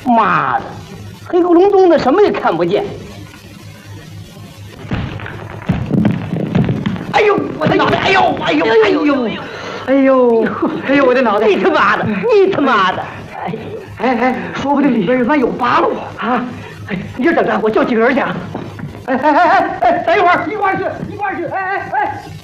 妈的，黑咕隆咚的，什么也看不见。哎呦，我的脑袋！哎呦，哎呦，哎呦， 哎呦，哎呦，我的脑袋！ 你他妈的，你他妈的！ 哎，说不定里边有有八路啊！哎，你就等着，我叫几个人去啊！哎，等一会儿，一块儿去，哎。